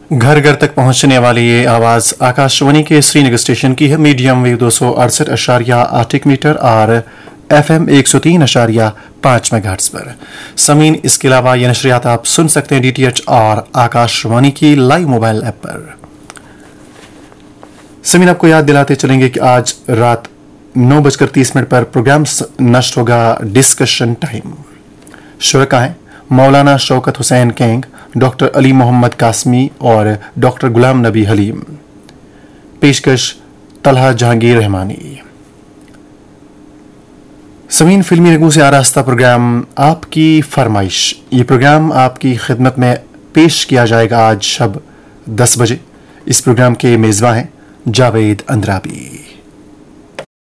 घर घर तक पहुंचने वाली ये आवाज़ आकाशवाणी के श्रीनगर स्टेशन की है। मीडियम वेव 268.8 मीटर और FM 103.5 मेगाहर्ट्ज़ पर। समीन, इसके अलावा ये नशरियात आप सुन सकते हैं DTH और आकाशवाणी की लाइव मोबाइल ऐप पर। समीन, आपको याद दिलाते चलेंगे कि आज रात 9:30 पर प्रोग्राम नष्ट होगा डिस्कशन टाइम। शुरका हैं मौलाना शौकत हुसैन कैंग, डॉक्टर अली मोहम्मद कासमी और डॉक्टर गुलाम नबी हलीम। पेशकश तलहा जहांगीर रहमानी। समीन, फिल्मी रंगों से आरास्ता प्रोग्राम आपकी फरमाइश, ये प्रोग्राम आपकी खिदमत में पेश किया जाएगा आज शब 10 बजे। इस प्रोग्राम के मेज़बान हैं जावेद अंद्राबी।